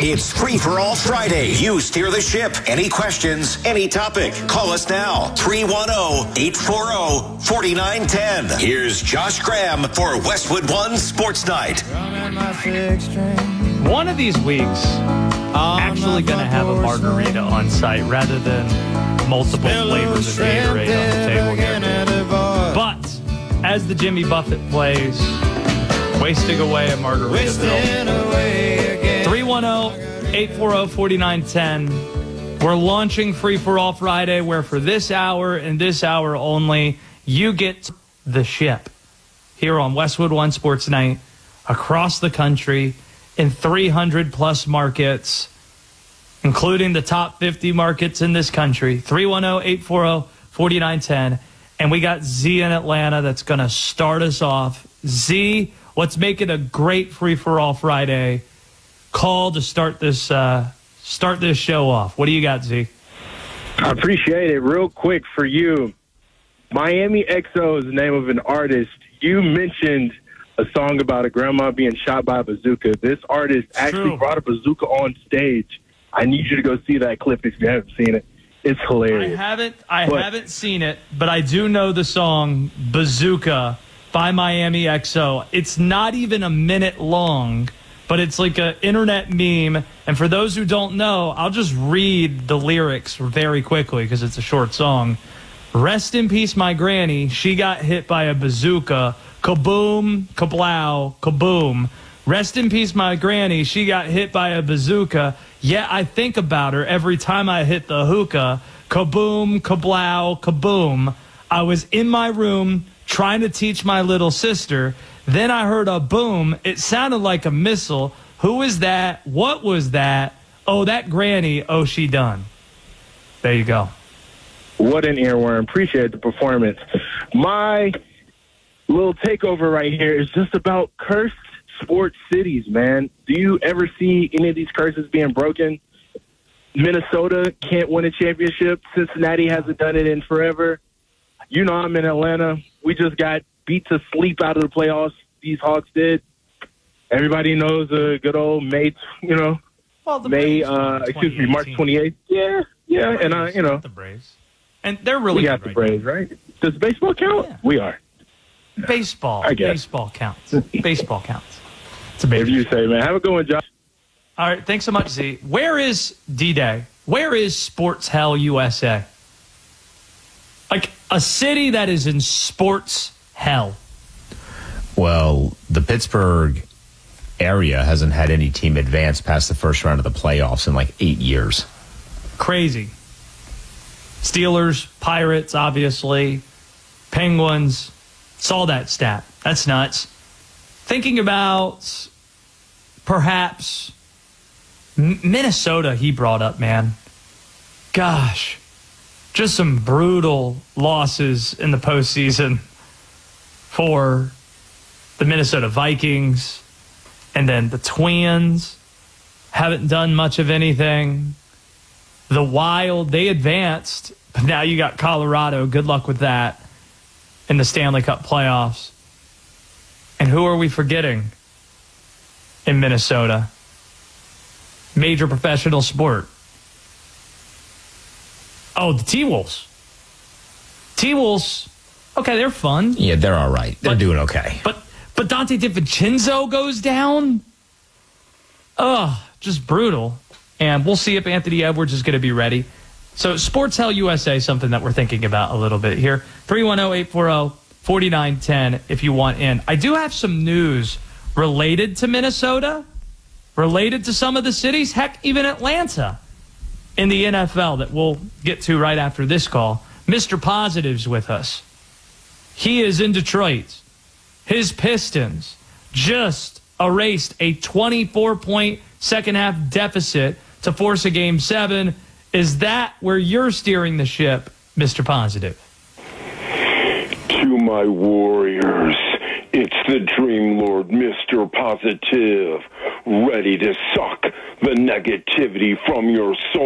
It's Free for All Friday. You steer the ship. Any questions, any topic. Call us now. 310-840-4910. Here's Josh Graham for Westwood One Sports Night. One of these weeks, actually going to have a margarita on site rather than multiple flavors of Gatorade on the table here. But as the Jimmy Buffett plays, wasting away a Margaritaville. 310-840-4910. We're launching Free for All Friday, where for this hour and this hour only, you get the ship here on Westwood One Sports Night across the country in 300-plus markets, including the top 50 markets in this country. 310-840-4910. And we got Z in Atlanta that's going to start us off. Z, let's make it a great Free-for-All Friday call to start this show off. What do you got, Z? I appreciate it. Real quick for you, Miami XO is the name of an artist. You mentioned a song about a grandma being shot by a bazooka. This artist actually brought a bazooka on stage. I need you to go see that clip if you haven't seen it. It's hilarious. I haven't seen it, but I do know the song Bazooka by Miami XO. It's not even a minute long, but it's like an internet meme. And for those who don't know, I'll just read the lyrics very quickly because it's a short song. Rest in peace, my granny. She got hit by a bazooka. Kaboom, kablow, kaboom. Rest in peace, my granny. She got hit by a bazooka. Yeah, I think about her every time I hit the hookah. Kaboom, kablow, kaboom. I was in my room trying to teach my little sister. Then I heard a boom. It sounded like a missile. Who is that? What was that? Oh, that granny. Oh, she done. There you go. What an earworm. Appreciate the performance. My little takeover right here is just about cursed sports cities, man. Do you ever see any of these curses being broken? Minnesota can't win a championship. Cincinnati hasn't done it in forever. You know I'm in Atlanta. We just got beat to sleep out of the playoffs. These Hawks did. Everybody knows a good old March 28th. Yeah, and the Braves. And they're really we got good the Braves, right? Does baseball count? Yeah. We are. Baseball. I guess. Baseball counts. Baseball counts. It's a Whatever you say, man. Have a good one, Josh. All right, thanks so much, Z. Where is D-Day? Where is Sports Hell USA? Like a city that is in sports hell. Well, the Pittsburgh area hasn't had any team advance past the first round of the playoffs in like 8 years. Crazy. Steelers, Pirates, obviously, Penguins. Saw that stat. That's nuts. Thinking about perhaps Minnesota, he brought up, man. Gosh, just some brutal losses in the postseason for the Minnesota Vikings. And then the Twins haven't done much of anything. The Wild, they advanced, but now you got Colorado. Good luck with that in the Stanley Cup playoffs. And who are we forgetting in Minnesota? Major professional sport. Oh, the T-Wolves. T-Wolves, okay, they're fun. Yeah, they're all right. They're doing okay. But Dante DiVincenzo goes down? Ugh, just brutal. And we'll see if Anthony Edwards is going to be ready. So Sports Hell USA is something that we're thinking about a little bit here. 310-840-4910 if you want in. I do have some news related to Minnesota, related to some of the cities, heck, even Atlanta in the NFL that we'll get to right after this call. Mr. Positive's with us. He is in Detroit. His Pistons just erased a 24-point second-half deficit to force a Game 7. Is that where you're steering the ship, Mr. Positive? To my warriors, it's the Dream Lord, Mr. Positive, ready to suck the negativity from your soul.